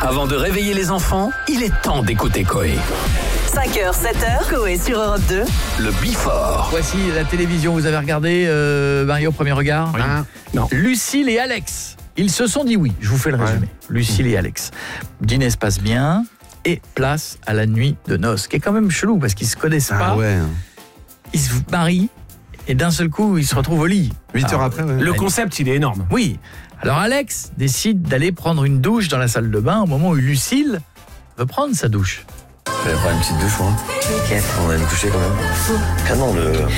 Avant de réveiller les enfants, il est temps d'écouter Coé. 5h, 7h, Coé sur Europe 2. Le Before. Voici la télévision, vous avez regardé Mario au premier regard? Oui. Non. Lucille et Alex, ils se sont dit oui, je vous fais le résumé. Lucille et Alex. Dîner se passe bien et place à la nuit de noces, qui est quand même chelou parce qu'ils se connaissent pas. Ouais. Ils se marient et d'un seul coup, ils se retrouvent au lit. 8 heures après, ouais. Le concept, il est énorme. Oui. Alors Alex décide d'aller prendre une douche dans la salle de bain au moment où Lucille veut prendre sa douche. Je vais prendre une petite douche, moi. Ok. On va me coucher quand même. Canon,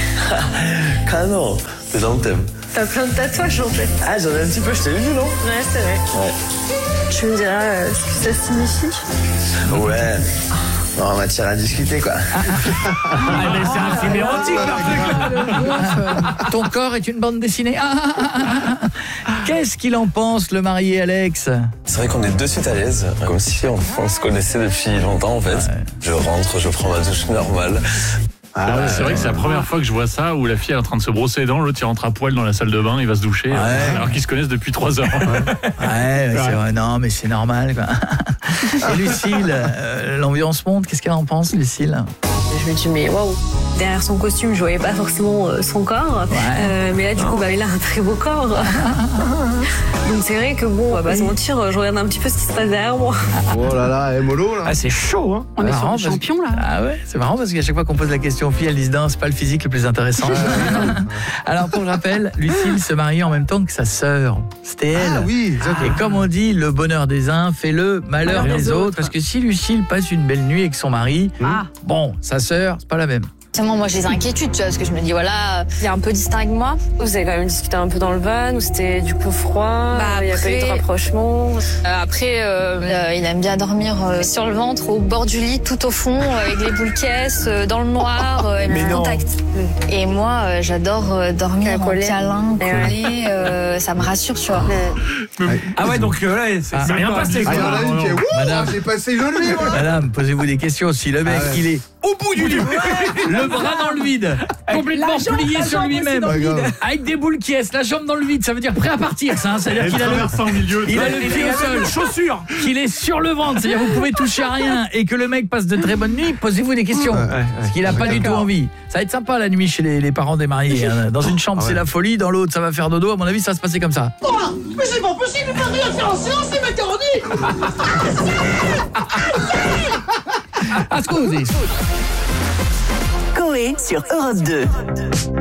Canon. C'est dans le thème. T'as plein de tatouages en fait. Ah, j'en ai un petit peu, je t'ai vu, non? Ouais, c'est vrai. Ouais. Tu me diras ce que ça signifie? Ouais. Non, en matière à discuter, quoi. Ah, mais c'est un film érotique, leur truc. Ton corps est une bande dessinée. Qu'est-ce qu'il en pense, le marié Alex? C'est vrai qu'on est de suite à l'aise, comme si on se connaissait depuis longtemps, en fait. Ouais. Je rentre, je prends ma douche normale. C'est vrai que c'est la première fois que je vois ça où la fille est en train de se brosser les dents, l'autre il rentre à poil dans la salle de bain, il va se doucher, alors qu'ils se connaissent depuis 3 heures. Ouais, c'est vrai, non mais c'est normal quoi. Et Lucille, l'ambiance monte, qu'est-ce qu'elle en pense, Lucille? Je me dis mais waouh, derrière son costume je voyais pas forcément son corps, mais là du coup il a un très beau corps. Donc c'est vrai que bon, on va pas se mentir, je regarde un petit peu ce qui se passe derrière moi. Oh là là, mollo là. Ah, c'est chaud, hein. On est sur le champion là. Ah ouais, c'est marrant parce qu'à chaque fois qu'on pose la question aux filles, elles disent non, c'est pas le physique le plus intéressant. Alors pour le rappel, Lucille se marie en même temps que sa sœur. C'était elle. Ah oui, Et comme on dit, le bonheur des uns fait le malheur des autres. Parce que si Lucille passe une belle nuit avec son mari, bon, sa sœur, c'est pas la même. Moi j'ai des inquiétudes, tu vois, parce que je me dis voilà, il est un peu distinct avec moi. Vous avez quand même discuté un peu dans le van, ou c'était du coup froid, il y a pas eu de rapprochement. Après, il aime bien dormir sur le ventre, au bord du lit, tout au fond, avec les boules caisses, dans le noir, et le contact. Et moi, j'adore dormir en câlin, collé, ça me rassure, tu vois. Ah ouais, donc là, c'est rien passé. Ah, il y en a une qui est Madame, j'ai passé une nuit, moi. Madame, posez-vous des questions. Si le mec, il est au bout du lit, le bras dans le vide, complètement plié sur lui-même, avec des boules qui est, la jambe dans le vide, ça veut dire prêt à partir, ça. C'est-à-dire qu'il a le pied au sol, chaussures, qu'il est sur le ventre, c'est-à-dire vous pouvez toucher à rien et que le mec passe de très bonnes nuits. Posez-vous des questions, parce qu'il a pas du tout envie. Ça va être sympa la nuit chez les parents des mariés. Dans une chambre, c'est la folie, dans l'autre, ça va faire dodo. À mon avis, ça va se passer comme ça. Oh, mais c'est pas possible, il peut rien faire en séance, c'est macaroni. À ce qu'on vous dit. Coé sur Europe 2.